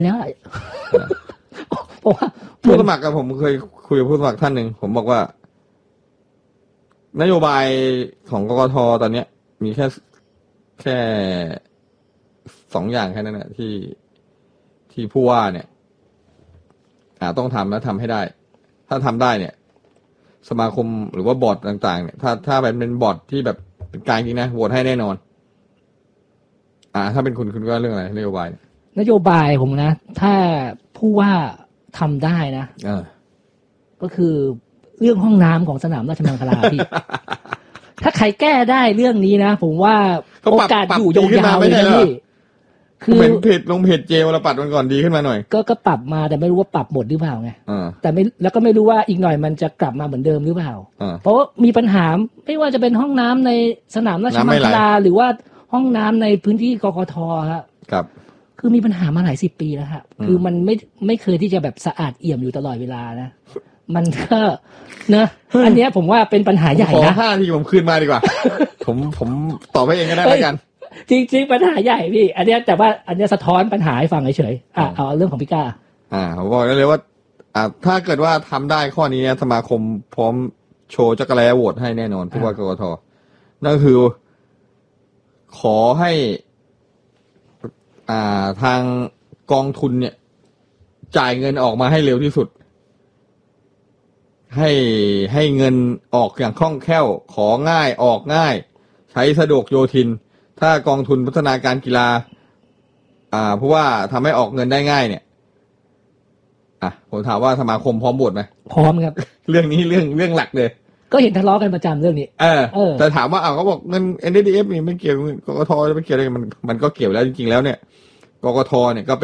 แล้วเพราะว่าผู้สมัครกับผมเคยคุยกับผู้สมัครท่านหนึ่งผมบอกว่านโยบายของกกต.ตอนเนี้ยมีแค่2 อย่างแค่นั้นแหละที่ผู้ว่าเนี่ยต้องทำแล้วทำให้ได้ถ้าทำได้เนี่ยสมาคมหรือว่าบอร์ดต่างๆเนี่ยถ้าเป็นบอร์ดที่แบบเป็นกลางจริงนะโหวตให้แน่นอนถ้าเป็นคุณก็เรื่องอะไรนโยบายนโยบายผมนะถ้าผู้ว่าทำได้นะก็คือเรื่องห้องน้ำของสนามราชมังคลาพี่ ถ้าใครแก้ได้เรื่องนี้นะผมว่าโอกาสอยู่ยาวๆเลยนะพี่คือเป็นเพจเจวรปัตรมันก่อนดีขึ้นมาหน่อยก็ปรับมาแต่ไม่รู้ว่าปรับหมดหรือเปล่าไงแต่ไม่แล้วก็ไม่รู้ว่าอีกหน่อยมันจะกลับมาเหมือนเดิมหรือเปล่าเพราะมีปัญหาไม่ว่าจะเป็นห้องน้ำในสนามราชมังคลาหรือว่าห้องน้ำในพื้นที่กกท. ครับคือมีปัญหามาหลาย10 ปีแล้วครับคือมันไม่เคยที่จะแบบสะอาดเอี่ยมอยู่ตลอดเวลานะมันก็เนอะอันนี้ผมว่าเป็นปัญหาใหญ่นะขอ5 ทีผมคืนมาดีกว่า ผมตอบไปเองก็ได้แล้วกันจริงๆปัญหาใหญ่พี่อันนี้แต่ว่าอันนี้สะท้อนปัญหาให้ฟังเฉยๆเอาเรื่องของพี่ก้าผมบอกได้เลยว่าถ้าเกิดว่าทำได้ข้อนี้สมาคมพร้อมโชว์จักรแลโหวตให้แน่นอนผู้ว่ากกต.นั่นคือขอให้ทางกองทุนเนี่ยจ่ายเงินออกมาให้เร็วที่สุดให้เงินออกอย่างคล่องแคล่วของ่ายออกง่ายใช้สะดวกโยทินถ้ากองทุนพัฒนาการกีฬาเพราะว่าทำให้ออกเงินได้ง่ายเนี่ยผมถามว่าสมาคมพร้อมบวชไหมพร้อมครับเรื่องนี้เรื่องหลักเลยก็เห็นทะเลาะกันประจำเรื่องนี้แต่ถามว่าเขาบอกเงิน NDF นี่ไม่เกี่ยวกกท.จะไม่เกี่ยวอะไรมันก็เกี่ยวแล้วจริงๆแล้วเนี่ยกกท.เนี่ยก็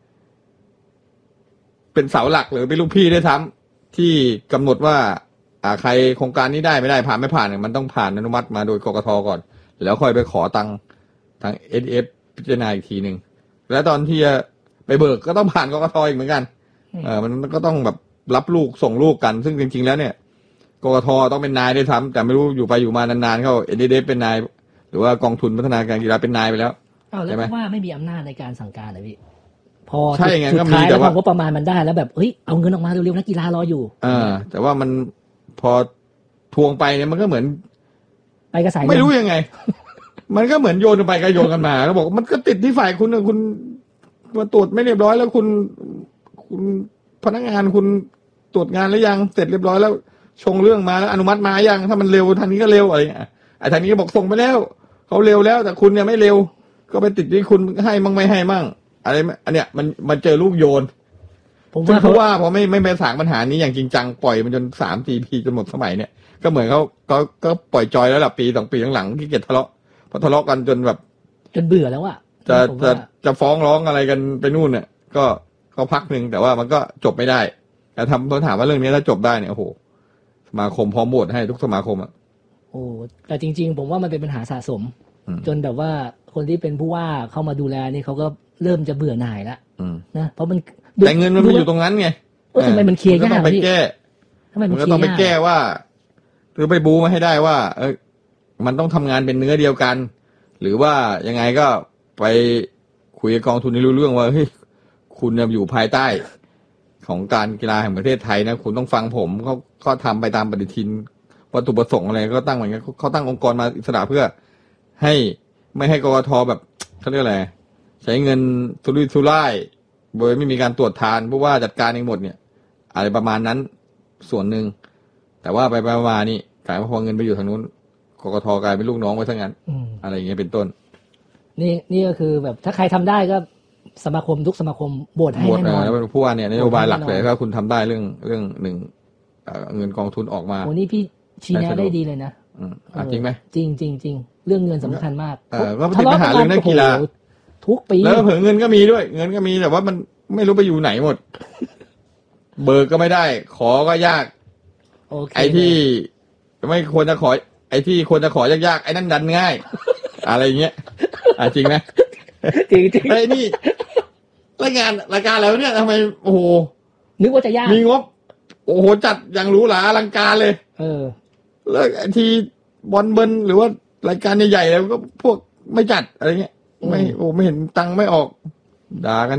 เป็นเสาหลักหรือเป็นลูกพี่ด้วยซ้ำที่กำหนดว่าใครโครงการนี้ได้ไม่ได้ผ่านไม่ผ่านเนี่ยมันต้องผ่านอนุมัติมาโดยกกท.ก่อนแล้วค่อยไปขอตังทาง NDF พิจารณาอีกทีนึงแล้วตอนที่จะไปเบิกก็ต้องผ่านกกท.อีกเหมือนกันมันก็ต้องแบบรับลูกส่งลูกกันซึ่งจริงๆแล้วเนี่ยกกท.ต้องเป็นนายด้วยซ้ำแต่ไม่รู้อยู่ไปอยู่มานานๆเขาNDF เป็นนายหรือว่ากองทุนพัฒนาการกีฬาเป็นนายไปแล้วแล้วว่าไม่มีอำนาจในการสั่งการเลยพี่พอใช่ไงสุดท้ายแล้วพอประมาณมันได้แล้วแบบเอาเงินออกมาเร็วๆนักกีฬารออยู่แต่ว่ามันพอทวงไปเนี่ยมันก็เหมือนไปกระสายไม่รู้ยังไง มันก็เหมือนโยนไปก็โยนกันมาแล้วบอกมันก็ติดที่ฝ่ายคุณมาตรวจไม่เรียบร้อยแล้วคุณพนักงานคุณตรวจงานแล้วยังเสร็จเรียบร้อยแล้วชงเรื่องมาแล้วอนุมัติมายังถ้ามันเร็วทางนี้ก็เร็วอะไรเงี้ยไอ้ทางนี้ก็บอกส่งไปแล้วเขาเร็วแล้วแต่คุณเนี่ยไม่เร็วก็ไปติดที่คุณให้มั่งไม่ให้มั่งอะไรอันเนี้ยมันเจอลูกโยนผมว่าพอไม่ไปสางปัญหานี้อย่างจริงจังปล่อยมันจน3-4 ปีจนหมดสมัยเนี่ยก็เหมือนเขาปล่อยจอยแล้วล่ะปี2 ปีหลังๆที่เกียจทะเลาะพอทะเลาะกันจนแบบจนเบื่อแล้วอะจะฟ้องร้องอะไรกันไปนู่นเนี่ยก็พักนึงแต่ว่ามันก็จบไม่ได้แต่ถามว่าเรื่องนี้ถ้าจบได้เนี่ยโอ้โหสมาคมพร้อมโหวตให้ทุกสมาคมอ่ะแต่จริงๆผมว่ามันเป็นปัญหาสะสมจนแบบว่าคนที่เป็นผู้ว่าเข้ามาดูแลนี่เขาก็เริ่มจะเบื่อหน่ายแล้วนะเพราะมันแต่เงินมันอยู่ตรงนั้นไงทำไมมันเคลียร์ยากมันก็ต้องไปแก้ว่าหรือไปบูมาให้ได้ว่ามันต้องทำงานเป็นเนื้อเดียวกันหรือว่ายังไงก็ไปคุยกับกองทุนให้รู้เรื่องว่าเฮ้ยคุณอยู่ภายใต้ของการกีฬาแห่งประเทศไทยนะคุณต้องฟังผมเขาทำไปตามปฏิทินวัตถุประสงค์อะไรก็ตั้งเหมือนกันเขาตั้งองค์กรมาอิสระเพื่อให้ไม่ให้กกท.แบบเขาเรียกอะไรใช้เงินสุรุ่ยสุร่ายโดยไม่มีการตรวจทานเพราะว่าจัดการเองหมดเนี่ยอะไรประมาณนั้นส่วนหนึ่งแต่ว่าไปมานี่กลายว่าพอเงินไปอยู่ทางนู้นกกท.กลายเป็นลูกน้องไว้ซะงั้นอะไรอย่างเงี้ยเป็นต้นนี่ก็คือแบบถ้าใครทำได้ก็สมาคมทุกสมาคมโหวตให้แน่นอนแล้วผู้ว่าเนี่ยนโยบายหลักเลยถ้าคุณทำได้เรื่องหนึ่งเงินกองทุนออกมาโอ้นี่พี่ชี้แนะได้ดีเลยนะจริงไหมจริงเรื่องเงินสำคัญมากก็เป็นปัญหาเรื่องนักกีฬาทุกปีแล้วเผื่อเงินก็มีด้วยเงินก็มีแต่ว่ามันไม่รู้ไปอยู่ไหนหมดเบิกก็ไม่ได้ขอก็ยากไอ้ที่ไม่ควรจะขอไอ้ที่ควรจะขอยากๆไอ้นั่นดันง่ายอะไรเงี้ยจริงไหมจริงไอ้นี่รายการแล้วเนี่ยทำไมโอ้โหนึกว่าจะยากมีงบโอ้โหจัดอย่างหรูหราอลังการเลยแล้วทีบอลเบิร์นหรือว่ารายการใหญ่ๆแล้วก็พวกไม่จัดอะไรเงี้ยไม่เห็นตังค์ไม่ออกด่ากันยับ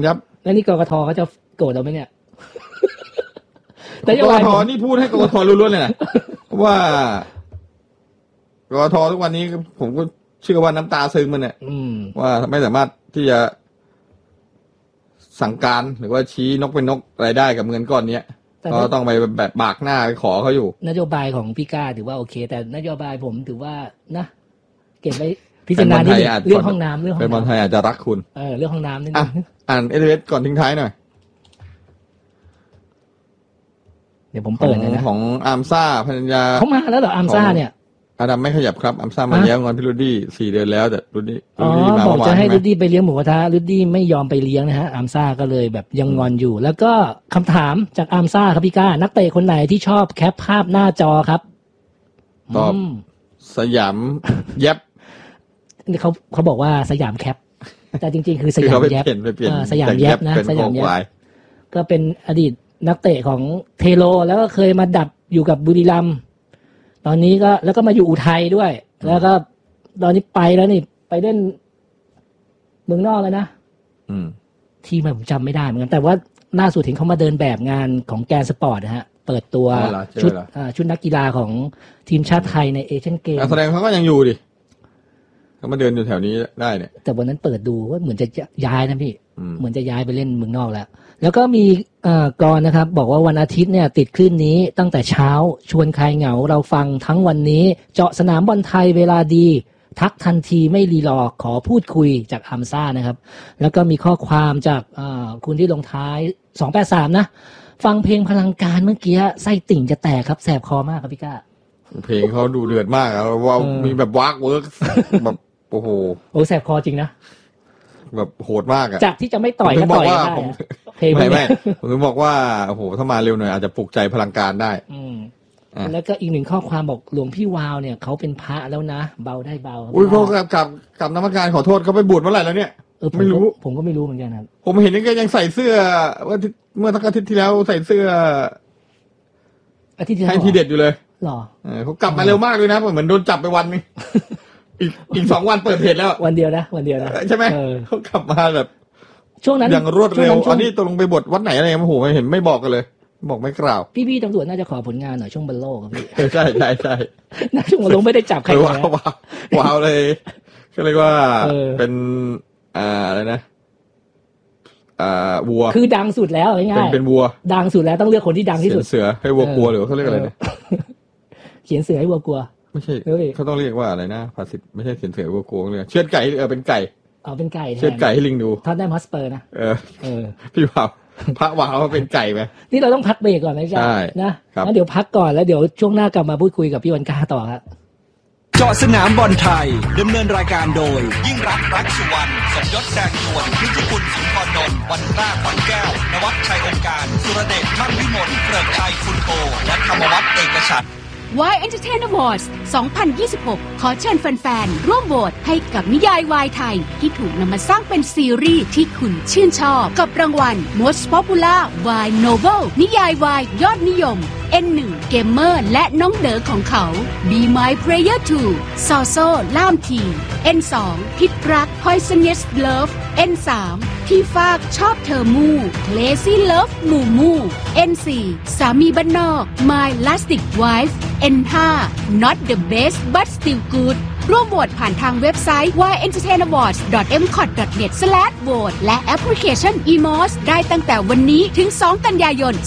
แล้วนี่กกทเขาจะโกรธเราไหมเนี่ยกกทนี่พูดให้กกทล้วนๆเลยนะว่ากกททุกวันนี้ผมก็เชื่อว่าน้ำตาซึมมันเนี่ยว่าไม่สามารถที่จะสั่งการหรือว่าชี้นกเป็นนกอะไรได้กับเงินก้อนนี้ก็ต้องไปแบบบากหน้าไปขอเขาอยู่นโยบายของพี่ก้าถือว่าโอเคแต่นโยบายผมถือว่านะเก็บไว้พิจารณาที่เรื่องห้องน้ำเรื่องห้องน้ำเป็นบอลไทยอาจจะรักคุณเรื่องห้องน้ำนี่อ่านSMSก่อนทิ้งท้ายหน่อยเดี๋ยวผมเปิดเลยนะของอาร์มซ่าภรรยาเขามาแล้วเหรออาร์มซ่าเนี่ยอาดัมไม่ขยับครับอาร์มซ่ามาแล้วงอนพี่รุดดี้4 เดือนแล้วแต่รุดดี้มาบอกจะให้รุดดี้ไปเลี้ยงหมูกระทะรุดดี้ไม่ยอมไปเลี้ยงนะฮะอาร์มซ่าก็เลยแบบยังงอนอยู่แล้วก็คำถามจากอาร์มซ่าครับพี่ก้านักเตะคนไหนที่ชอบแคปภาพหน้าจอครับตอบสยามแยบเขาบอกว่าสยามแคปแต่จริงๆคือสยามแยบสยามแยบนะสยามแยบก็เป็นอดีตนักเตะของเทโลแล้วก็เคยมาดับอยู่กับบุรีรัมย์ตอนนี้ก็แล้วก็มาอยู่อุทัยด้วยแล้วก็ตอนนี้ไปแล้วนี่ไปเล่นเมืองนอกเลยนะที่ผมจำไม่ได้เหมือนกันแต่ว่าล่าสุดเห็นเขามาเดินแบบงานของแกนสปอร์ตนะฮะเปิดตัวชุดนักกีฬาของทีมชาติไทยในเอเชียนเกมแสดงเขาก็ยังอยู่ดิเขามาเดินอยู่แถวนี้ได้เนี่ยแต่วันนั้นเปิดดูว่าเหมือนจะย้ายนะพี่เหมือนจะย้ายไปเล่นเมืองนอกแล้วก็มีกรนะครับบอกว่าวันอาทิตย์เนี่ยติดคลื่นนี้ตั้งแต่เช้าชวนใครเหงาเราฟังทั้งวันนี้เจาะสนามบอลไทยเวลาดีทักทันทีไม่รีรอขอพูดคุยจากอัมซ่านะครับแล้วก็มีข้อความจากคุณที่ลงท้าย283นะฟังเพลงพลังการเมื่อกี้ไส้ติ่งจะแตกครับแสบคอมากครับพี่ก้าเพลงเขาดูเดือดมากว่ามีแบบวากเวิร์กแบบโอ้โหแสบคอจริงนะแบบโหดมากอะจากที่จะไม่ต่อยก็ต่อยได้เพลงไม่ผมถึงบอกว่าโอ้โหถ้ามาเร็วหน่อยอาจจะปลุกใจพลังการได้แล้วก็อีกหนึ่งข้อความบอกหลวงพี่วาวเนี่ยเขาเป็นพระแล้วนะเบาได้เบาอุ้ยเขากับนมัสการขอโทษเขาไปบวชเมื่อไหร่แล้วเนี่ยไม่รู้ผมก็ไม่รู้เหมือนกันครับผมเห็นนี่ก็ยังใส่เสื้อว่าเมื่ออาทิตย์ที่แล้วใส่เสื้ออาทิตย์ที่แล้วให้ทีเด็ดอยู่เลยหรอเขากลับมาเร็วมากเลยนะเหมือนโดนจับไปวันนึงอีก2 วันเปิดเพจแล้ววันเดียวนะใช่ไหมเขากลับมาแบบช่วงนั้นอย่างรวดเร็วอันนี้ตกลงไปบทวัดไหนอะไรโอ้โหเห็นไม่บอกกันเลยบอกไม่กล่าวพี่ตำรวจน่าจะขอผลงานหน่อยช่วงบอลโลกครับพี่ใช่น่าช่วงบอลโลกไม่ได้จับใครเลยว้าวเลยก็เรียกว่าเป็นอะไรนะวัวคือดังสุดแล้วง่ายๆเป็นวัวดังสุดแล้วต้องเลือกคนที่ดังที่สุดเสือให้วัวกลัวหรือเขาเรียกอะไรเนี่ยเขียนเสือให้วัวกลัวไม่ใช่เขาต้องเรียกว่าอะไรนะภาษิตไม่ใช่เขียนเสือวัวกลัวเลยเชือดไก่เป็นไก่เป็นไก่เชือดไก่ให้ลิงดูท่านได้มัสเปอร์นะพี่ว่าวพระว่าวเป็นไก่ไหมนี่เราต้องพักเบรกก่อนนะจ๊ะนะงั้นเดี๋ยวพักก่อนแล้วเดี๋ยวช่วงหน้ากลับมาพูดคุยกับพี่วันกาต่อครับเจาะสนามบอลไทยดำเนินรายการโดยยิ่งรักสุวรรณสมยศแดงนวลพิจิกุลสุนทรนนท์วันกล้าขวัญแก้วนวัชชัยองค์การสุรเดชมั่นวิมลเกริกชัยคุณโทและธรรมวัฒน์เอกฉัตร Y Entertainment Awards 2026 ขอเชิญแฟนๆร่วมโหวตให้กับนิยายวายไทยที่ถูกนำมาสร้างเป็นซีรีส์ที่คุณชื่นชอบกับรางวัล Most Popular Y Novel นิยายวายยอดนิยม N1 เกมเมอร์และน้องเด๋อของเขา Be My Player 2 ซอโซ่ล่ามที N2 พิษรัก Poisonous Love N3 ที่ฟากชอบเธอมู่ Lazy Love มู่ N4 สามีบ้านนอก My Lastic Wife N5 Not the best but still good ร่วมโหวตผ่านทางเว็บไซต์ yentertainawards.mcot.net/vote และแอปพลิเคชัน eMOS ได้ตั้งแต่วันนี้ถึง2 กันยายน 2569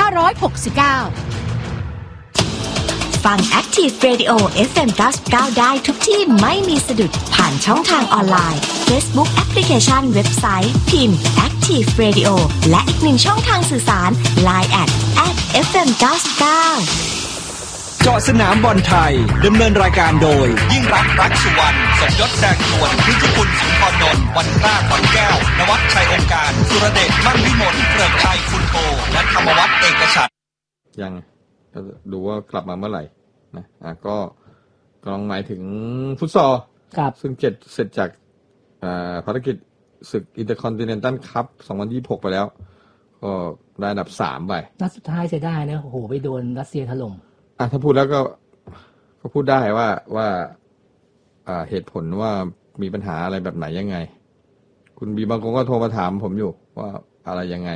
ฟัง Active Radio FM 99ได้ทุกที่ไม่มีสะดุดผ่านช่องทางออนไลน์ Facebook แอปพลิเคชันเว็บไซต์พิมพ์ Active Radio และอีก1ช่องทางสื่อสาร Line @FM 99 เจาะสนามบอลไทยดำเนินรายการโดยยิ่งรักสุวรรณสมยศแดงนวลพิจิกุลสุนทรนนท์วันกล้าขวัญแก้วนวัชชัยองค์การสุรเดชมั่นวิมลเกริกชัยคุณโทและธรรมวัฒน์เอกฉัตรยังดูว่ากลับมาเมื่อไหร่นะก็กำลังหมายถึงฟุตซอลซึ่งเสร็จจากภารกิจศึกอินเตอร์คอนติเนนตัลคัพ2026ไปแล้วก็ได้อันดับ3ไปนัดสุดท้ายเสียดายนะโอ้โหไปโดนรัสเซียถล่มถ้าพูดแล้วก็พูดได้ว่าเหตุผลว่ามีปัญหาอะไรแบบไหนยังไงคุณบีบางคนก็โทรมาถามผมอยู่ว่าอะไรยังไง